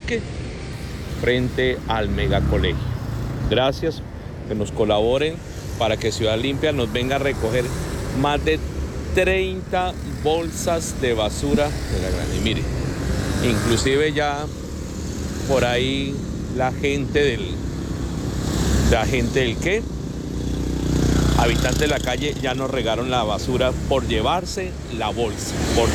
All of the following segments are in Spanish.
bosque frente al megacolegio. Gracias, que nos colaboren para que Ciudad Limpia nos venga a recoger más de 30 bolsas de basura de la granja. Y mire, inclusive ya por ahí la gente del ¿qué? Habitantes de la calle ya nos regaron la basura por llevarse la bolsa,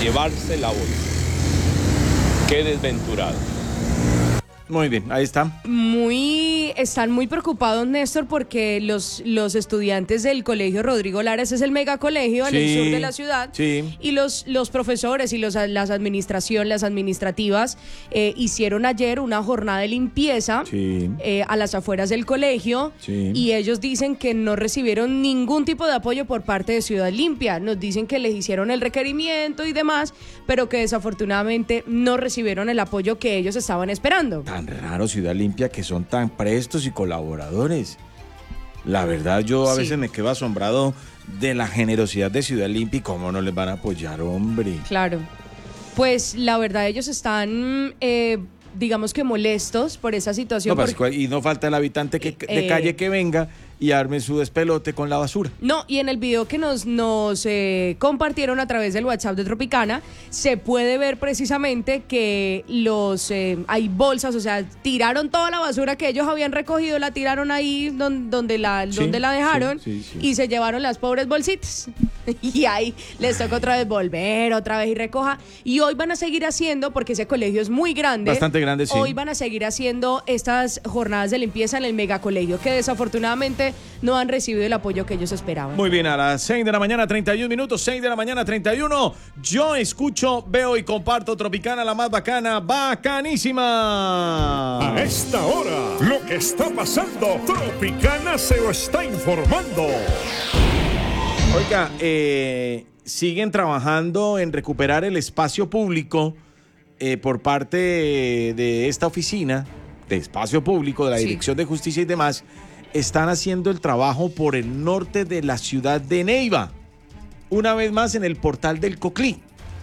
Qué desventurado. Muy bien, ahí está. Están muy preocupados, Néstor, porque los estudiantes del colegio Rodrigo Lara, ese es el megacolegio en el sur de la ciudad, y los profesores y las administrativas hicieron ayer una jornada de limpieza a las afueras del colegio, y ellos dicen que no recibieron ningún tipo de apoyo por parte de Ciudad Limpia. Nos dicen que les hicieron el requerimiento y demás, pero que desafortunadamente no recibieron el apoyo que ellos estaban esperando. Tan raro Ciudad Limpia, que son tan prestos y colaboradores. La verdad, yo a veces me quedo asombrado de la generosidad de Ciudad Limpia y cómo no les van a apoyar, hombre. Claro. Pues la verdad, ellos están, digamos que molestos por esa situación. No, porque... Y no falta el habitante de calle que venga y arme su despelote con la basura. No, y en el video que nos compartieron a través del WhatsApp de Tropicana, se puede ver precisamente que hay bolsas, o sea, tiraron toda la basura que ellos habían recogido, la tiraron ahí donde la dejaron, y se llevaron las pobres bolsitas. Y ahí les toca otra vez volver, otra vez y recoja. Y hoy van a seguir haciendo, porque ese colegio es muy grande. Bastante grande, sí. Hoy van a seguir haciendo estas jornadas de limpieza en el megacolegio, que desafortunadamente no han recibido el apoyo que ellos esperaban. Muy bien, a las 6 de la mañana, 31 minutos, 6 de la mañana, 31. Yo escucho, veo y comparto Tropicana, la más bacana, bacanísima. A esta hora, lo que está pasando, Tropicana se lo está informando. Oiga, siguen trabajando en recuperar el espacio público por parte de esta oficina de espacio público, de la Dirección de Justicia y demás. Están haciendo el trabajo por el norte de la ciudad de Neiva. Una vez más en el portal del Coclí.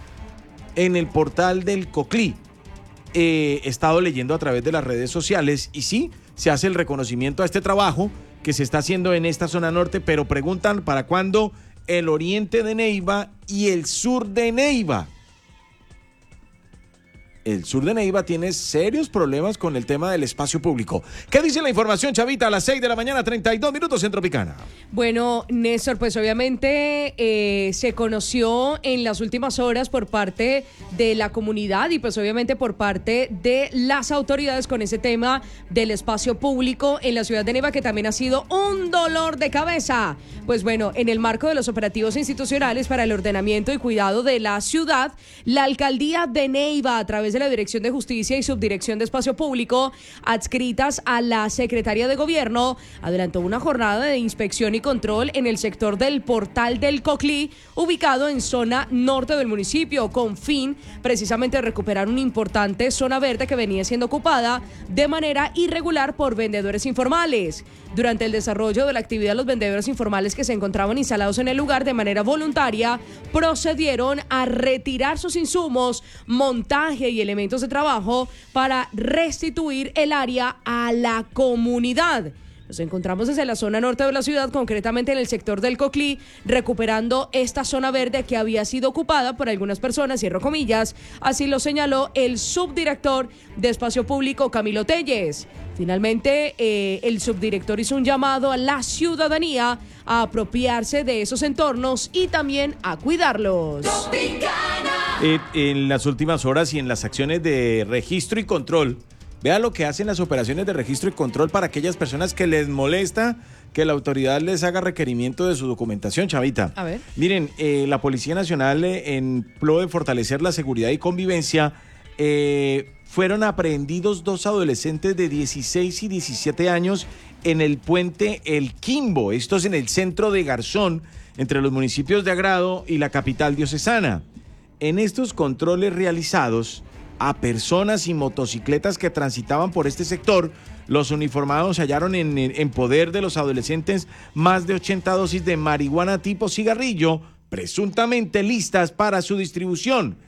He estado leyendo a través de las redes sociales y sí, se hace el reconocimiento a este trabajo que se está haciendo en esta zona norte, pero preguntan para cuándo el oriente de Neiva y el sur de Neiva. El sur de Neiva tiene serios problemas con el tema del espacio público. ¿Qué dice la información, Chavita? A las 6 de la mañana, 32 minutos en Tropicana. Bueno, Néstor, pues obviamente se conoció en las últimas horas por parte de la comunidad y pues obviamente por parte de las autoridades con ese tema del espacio público en la ciudad de Neiva, que también ha sido un dolor de cabeza. Pues bueno, en el marco de los operativos institucionales para el ordenamiento y cuidado de la ciudad, la alcaldía de Neiva, a través de la Dirección de Justicia y Subdirección de Espacio Público, adscritas a la Secretaría de Gobierno, adelantó una jornada de inspección y control en el sector del Portal del Coclí, ubicado en zona norte del municipio, con fin precisamente de recuperar una importante zona verde que venía siendo ocupada de manera irregular por vendedores informales. Durante el desarrollo de la actividad, los vendedores informales que se encontraban instalados en el lugar de manera voluntaria procedieron a retirar sus insumos, montaje y elementos de trabajo para restituir el área a la comunidad. Nos encontramos desde la zona norte de la ciudad, concretamente en el sector del Coclí, recuperando esta zona verde que había sido ocupada por algunas personas, cierro comillas, así lo señaló el subdirector de Espacio Público, Camilo Telles. Finalmente, el subdirector hizo un llamado a la ciudadanía a apropiarse de esos entornos y también a cuidarlos. En las últimas horas y en las acciones de registro y control, vea lo que hacen las operaciones de registro y control para aquellas personas que les molesta que la autoridad les haga requerimiento de su documentación, Chavita. A ver. Miren, la Policía Nacional, en pro de fortalecer la seguridad y convivencia, fueron aprehendidos 2 adolescentes de 16 y 17 años en el puente El Quimbo. Esto es en el centro de Garzón, entre los municipios de Agrado y la capital diocesana. En estos controles realizados a personas y motocicletas que transitaban por este sector, los uniformados hallaron en poder de los adolescentes más de 80 dosis de marihuana tipo cigarrillo, presuntamente listas para su distribución.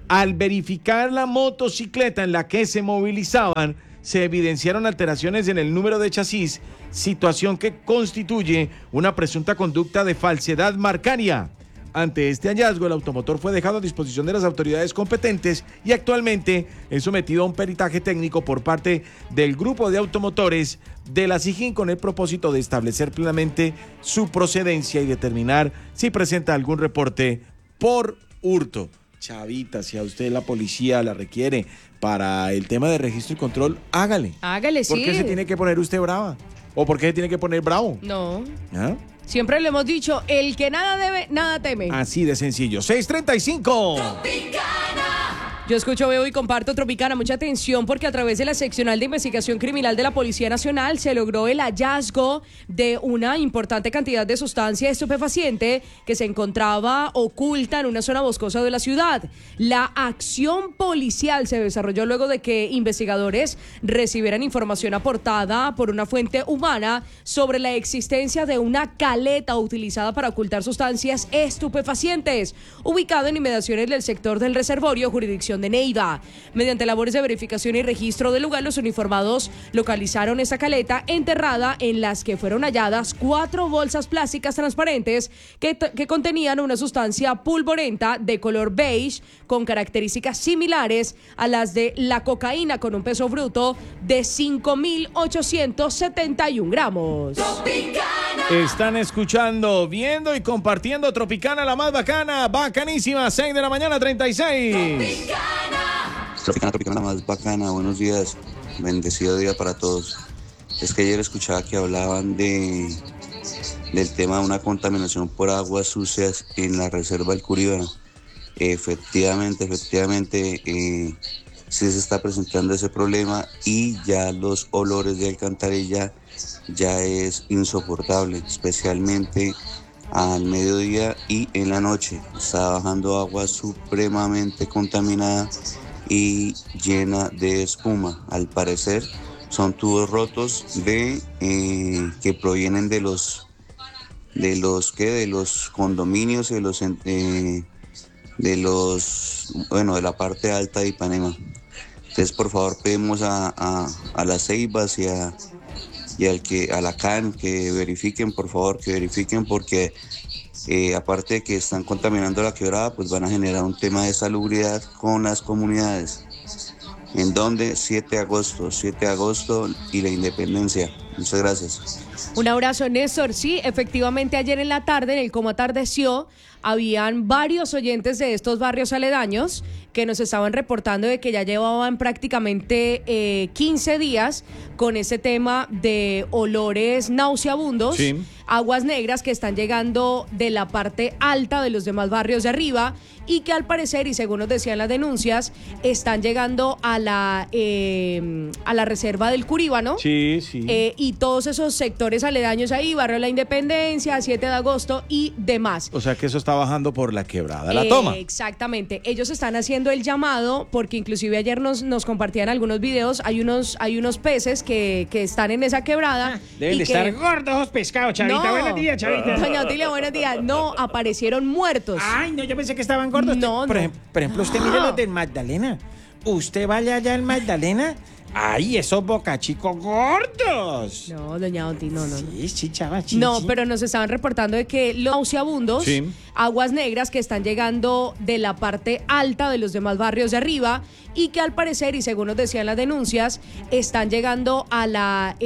Al verificar la motocicleta en la que se movilizaban, se evidenciaron alteraciones en el número de chasis, situación que constituye una presunta conducta de falsedad marcaria. Ante este hallazgo, el automotor fue dejado a disposición de las autoridades competentes y actualmente es sometido a un peritaje técnico por parte del grupo de automotores de la SIJIN con el propósito de establecer plenamente su procedencia y determinar si presenta algún reporte por hurto. Chavita, si a usted la policía la requiere para el tema de registro y control, hágale. Hágale, sí. ¿Por qué se tiene que poner usted brava? ¿O por qué se tiene que poner bravo? No. ¿Ah? Siempre le hemos dicho, el que nada debe, nada teme. Así de sencillo. 6:35. Yo escucho, veo y comparto Tropicana. Mucha atención porque a través de la Seccional de Investigación Criminal de la Policía Nacional se logró el hallazgo de una importante cantidad de sustancia estupefaciente que se encontraba oculta en una zona boscosa de la ciudad. La acción policial se desarrolló luego de que investigadores recibieran información aportada por una fuente humana sobre la existencia de una caleta utilizada para ocultar sustancias estupefacientes, ubicado en inmediaciones del sector del Reservorio, jurisdicción de Neiva. Mediante labores de verificación y registro del lugar, los uniformados localizaron esa caleta enterrada en las que fueron halladas 4 bolsas plásticas transparentes que contenían una sustancia pulvorenta de color beige con características similares a las de la cocaína, con un peso bruto de 5.871 gramos. Están escuchando, viendo y compartiendo Tropicana, la más bacana, bacanísima, 6 de la mañana, 36. Tropicana, la más bacana, buenos días, bendecido día para todos. Es que ayer escuchaba que hablaban del tema de una contaminación por aguas sucias en la reserva del Curíbano. Efectivamente, sí se está presentando ese problema y ya los olores de alcantarilla ya es insoportable, especialmente al mediodía y en la noche. Está bajando agua supremamente contaminada y llena de espuma. Al parecer son tubos rotos que provienen de los condominios y de la parte alta de Ipanema. Entonces, por favor, pedimos a las Ceibas y a la CAN que verifiquen, por favor, porque aparte de que están contaminando la quebrada, pues van a generar un tema de salubridad con las comunidades. ¿En donde 7 de agosto y la Independencia. Muchas gracias. Un abrazo, Néstor. Sí, efectivamente, ayer en la tarde, en el Cómo Atardeció, habían varios oyentes de estos barrios aledaños que nos estaban reportando de que ya llevaban prácticamente 15 días con ese tema de olores nauseabundos, sí, aguas negras que están llegando de la parte alta de los demás barrios de arriba y que al parecer, y según nos decían las denuncias, están llegando a la reserva del Curíbano. Sí, sí. Y todos esos sectores aledaños ahí, Barrio de la Independencia, 7 de agosto y demás. O sea que eso está bajando por la quebrada, la toma. Exactamente. Ellos están haciendo el llamado porque inclusive ayer nos compartían algunos videos. Hay unos peces que están en esa quebrada. Deben de estar gordos los pescados, Chavita. No, buenos días, Chavita. Doña Otilia, buenos días. No, aparecieron muertos. Ay, no, yo pensé que estaban gordos. No, por ejemplo, usted mire los del Magdalena. Usted vaya allá al Magdalena. ¡Ay, esos bocachicos gordos! No, doña Oti, no. Sí, chava, sí. No, pero nos estaban reportando de que los nauseabundos, sí, aguas negras que están llegando de la parte alta de los demás barrios de arriba y que al parecer, y según nos decían las denuncias, están llegando a la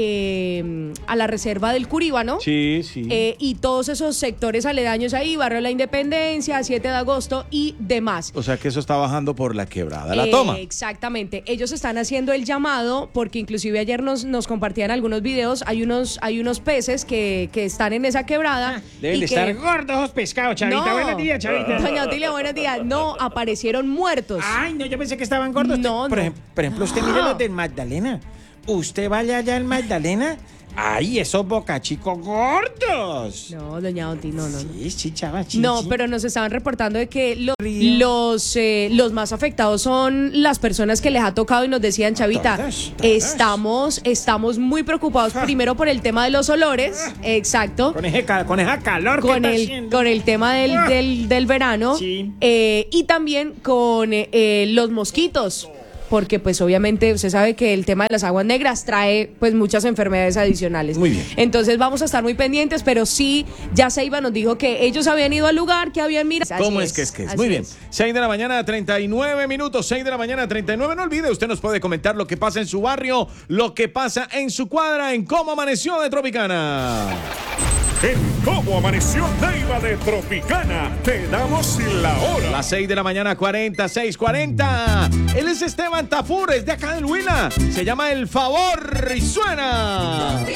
reserva del Curíbano. Sí, sí. Y todos esos sectores aledaños ahí, Barrio de la Independencia, 7 de agosto y demás. O sea que eso está bajando por la quebrada, la toma. Exactamente. Ellos están haciendo el llamado porque inclusive ayer nos compartían algunos videos. Hay unos peces que están en esa quebrada. Deben de estar gordos los pescados, Chavita. No. Buenos días, Chavita. Doña Otilia, buenos días. No, aparecieron muertos. Ay, no, yo pensé que estaban gordos. No. Por ejemplo, usted mire los del Magdalena. Usted vaya allá al Magdalena. Ay, esos bocachicos gordos. No, doña Oti, no. Sí, chava, sí. No, pero nos estaban reportando de que los más afectados son las personas que les ha tocado y nos decían, Chavita, Todas. estamos muy preocupados primero por el tema de los olores, exacto, Con esa calor con que está el haciendo. tema del verano, Sí. y también con los mosquitos. Porque pues obviamente usted sabe que el tema de las aguas negras trae pues muchas enfermedades adicionales. Muy bien. Entonces vamos a estar muy pendientes, pero sí, ya Ceiba nos dijo que ellos habían ido al lugar, que habían mirado. ¿Cómo Así es que es? así Muy bien. es. 6 de la mañana, 39 minutos. 6 de la mañana, 39. No olvide, usted nos puede comentar lo que pasa en su barrio, lo que pasa en su cuadra, en Cómo Amaneció de Tropicana. En Cómo Amaneció Neiva de Tropicana, te damos la hora. Las 6 de la mañana, 6:40. Él es Esteban Tafur, es de acá del Huila. Se llama El Favor y suena.